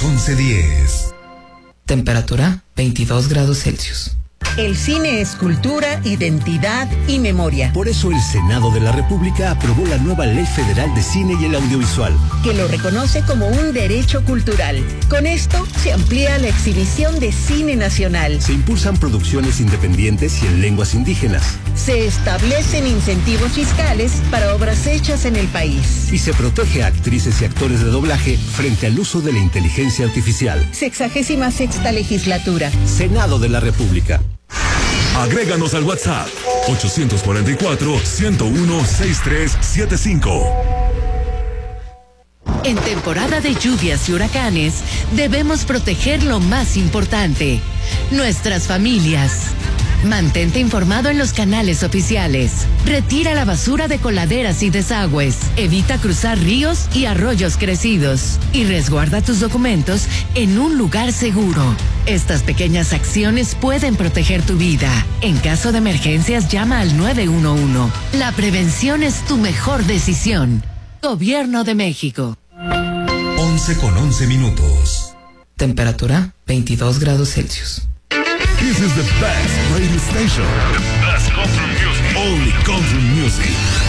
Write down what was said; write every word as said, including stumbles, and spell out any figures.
once diez. Temperatura veintidós grados Celsius. El cine es cultura, identidad y memoria. Por eso el Senado de la República aprobó la nueva Ley Federal de Cine y el Audiovisual, que lo reconoce como un derecho cultural. Con esto se amplía la exhibición de cine nacional. Se impulsan producciones independientes y en lenguas indígenas. Se establecen incentivos fiscales para obras hechas en el país. Y se protege a actrices y actores de doblaje frente al uso de la inteligencia artificial. Sexagésima sexta legislatura. Senado de la República. Agréganos al WhatsApp ochocientos cuarenta y cuatro, ciento uno, sesenta y tres setenta y cinco. En temporada de lluvias y huracanes, debemos proteger lo más importante, nuestras familias. Mantente informado en los canales oficiales. Retira la basura de coladeras y desagües. Evita cruzar ríos y arroyos crecidos. Y resguarda tus documentos en un lugar seguro. Estas pequeñas acciones pueden proteger tu vida. En caso de emergencias, llama al nueve uno uno. La prevención es tu mejor decisión. Gobierno de México. once con once minutos. Temperatura veintidós grados Celsius. This is the best radio station. The best country music. Only country music.